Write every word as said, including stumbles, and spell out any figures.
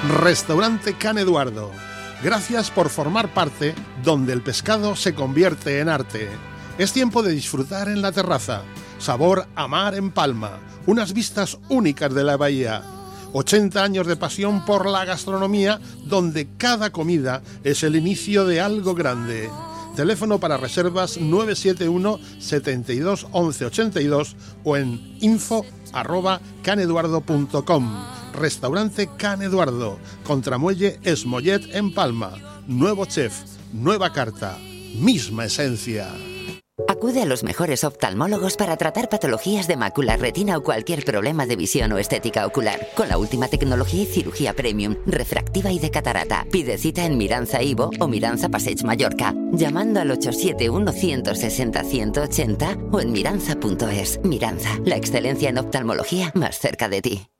Restaurante Can Eduardo. Gracias por formar parte donde el pescado se convierte en arte. Es tiempo de disfrutar en la terraza. Sabor a mar en Palma. Unas vistas únicas de la bahía. ochenta años de pasión por la gastronomía, donde cada comida es el inicio de algo grande. Teléfono para reservas nueve siete uno, setenta y dos, once ochenta y dos o en info arroba caneduardo punto com. Restaurante Can Eduardo, Contramuelle Esmollet en Palma. Nuevo chef, nueva carta, misma esencia. Acude a los mejores oftalmólogos para tratar patologías de mácula, retina o cualquier problema de visión o estética ocular. Con la última tecnología y cirugía premium, refractiva y de catarata. Pide cita en Miranza Ivo o Miranza Passeig Mallorca, llamando al ocho siete uno, uno seis cero, uno ocho cero o en miranza punto es. Miranza, la excelencia en oftalmología más cerca de ti.